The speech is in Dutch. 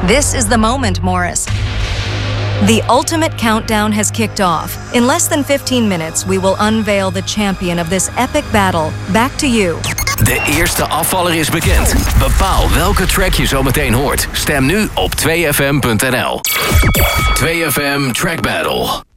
This is the moment, Morris. The ultimate countdown has kicked off. In less than 15 minutes, we will unveil the champion of this epic battle. Back to you. De eerste afvaller is bekend. Bepaal welke track je zo meteen hoort. Stem nu op 2fm.nl. 2FM Track Battle.